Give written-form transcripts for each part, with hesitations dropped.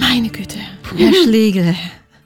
Meine Güte, Herr Schlegel.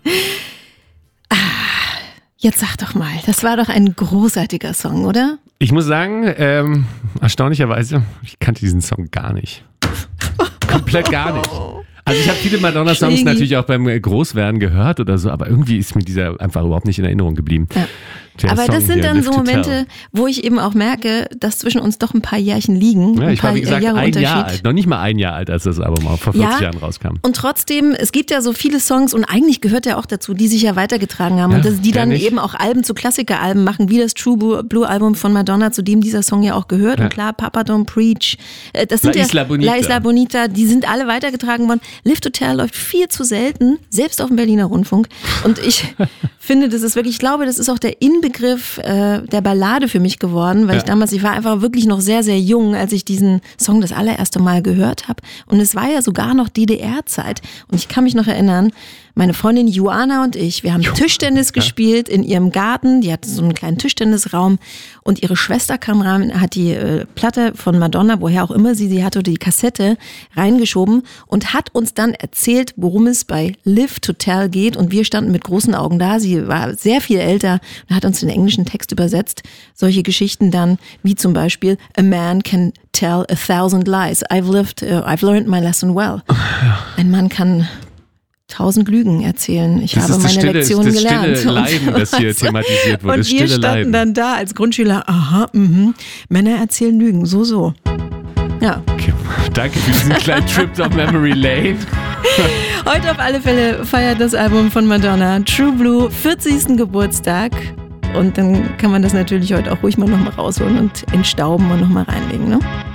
Jetzt sag doch mal, das war doch ein großartiger Song, oder? Ich muss sagen, erstaunlicherweise, ich kannte diesen Song gar nicht. Komplett gar nicht. Also ich habe viele Madonna-Songs natürlich auch beim Großwerden gehört oder so, aber irgendwie ist mir dieser einfach überhaupt nicht in Erinnerung geblieben. Ja. Aber das sind dann so Momente, wo ich eben auch merke, dass zwischen uns doch ein paar Jährchen liegen. Ja, ich war, wie gesagt, Jahre ein Unterschied. Jahr alt, noch nicht mal ein Jahr alt, als das Album auch vor 40 Jahren rauskam. Und trotzdem, es gibt ja so viele Songs und eigentlich gehört ja auch dazu, die sich ja weitergetragen haben und die dann eben auch Alben zu Klassikeralben machen, wie das True Blue Album von Madonna, zu dem dieser Song ja auch gehört. Ja. Und klar, Papa Don't Preach. Das sind La Isla Bonita, die sind alle weitergetragen worden. Live to Tell läuft viel zu selten, selbst auf dem Berliner Rundfunk. Und ich finde, das ist wirklich, ich glaube, das ist auch der Inbegriff der Ballade für mich geworden, weil ich war einfach wirklich noch sehr, sehr jung, als ich diesen Song das allererste Mal gehört habe. Und es war ja sogar noch DDR-Zeit. Und ich kann mich noch erinnern, meine Freundin Joanna und ich, wir haben Tischtennis gespielt in ihrem Garten. Die hatte so einen kleinen Tischtennisraum und ihre Schwester kam rein, hat die Platte von Madonna, woher auch immer sie hatte, oder die Kassette reingeschoben und hat uns dann erzählt, worum es bei Live to Tell geht. Und wir standen mit großen Augen da. Sie war sehr viel älter und hat uns den englischen Text übersetzt. Solche Geschichten dann, wie zum Beispiel A man can tell 1,000 lies. I've learned my lesson well. Ein Mann kann 1000 Lügen erzählen. Ich habe meine Lektion gelernt. Das stille Leiden, das hier thematisiert wurde. Und wir standen dann da als Grundschüler, Männer erzählen Lügen, so. Ja. Okay. Danke für diesen kleinen Trip down Memory Lane. Heute auf alle Fälle feiert das Album von Madonna, True Blue, 40. Geburtstag. Und dann kann man das natürlich heute auch ruhig mal nochmal rausholen und entstauben und nochmal reinlegen, ne?